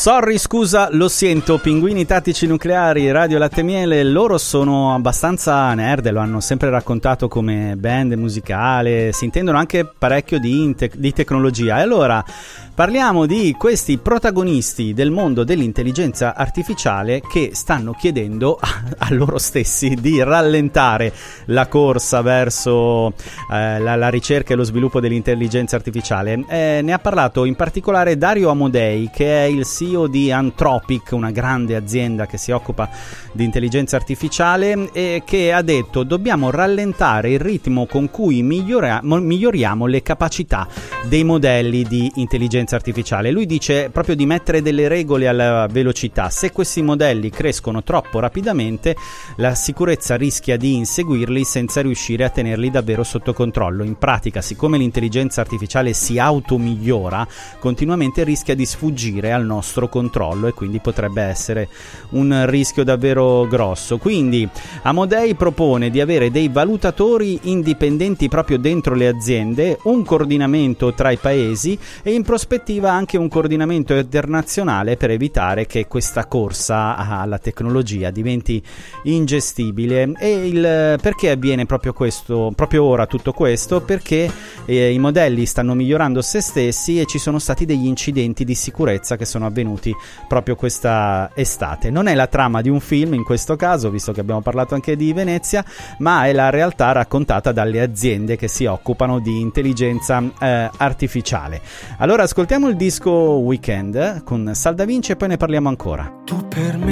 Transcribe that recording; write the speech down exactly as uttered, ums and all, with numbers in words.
Sorry, scusa, lo sento, Pinguini Tattici Nucleari, Radio Latte Miele, loro sono abbastanza nerd, lo hanno sempre raccontato come band musicale, si intendono anche parecchio di, inte- di tecnologia. E allora parliamo di questi protagonisti del mondo dell'intelligenza artificiale che stanno chiedendo a, a loro stessi di rallentare la corsa verso eh, la, la ricerca e lo sviluppo dell'intelligenza artificiale. Eh, ne ha parlato in particolare Dario Amodei, che è il C E O di Anthropic, una grande azienda che si occupa di intelligenza artificiale, e che ha detto: dobbiamo rallentare il ritmo con cui migliora- miglioriamo le capacità dei modelli di intelligenza artificiale. Lui dice proprio di mettere delle regole alla velocità. Se questi modelli crescono troppo rapidamente, la sicurezza rischia di inseguirli senza riuscire a tenerli davvero sotto controllo. In pratica, siccome l'intelligenza artificiale si automigliora continuamente, rischia di sfuggire al nostro controllo e quindi potrebbe essere un rischio davvero grosso. Quindi Amodei propone di avere dei valutatori indipendenti proprio dentro le aziende, un coordinamento tra i paesi e in prospettiva anche un coordinamento internazionale per evitare che questa corsa alla tecnologia diventi ingestibile. E il perché avviene proprio questo, proprio ora tutto questo? Perché eh, i modelli stanno migliorando se stessi e ci sono stati degli incidenti di sicurezza che sono avvenuti proprio questa estate. Non è la trama di un film in questo caso, visto che abbiamo parlato anche di Venezia, ma è la realtà raccontata dalle aziende che si occupano di intelligenza eh, artificiale. Allora ascoltiamo il disco Weekend con Salda Vinci e poi ne parliamo ancora. Tu per me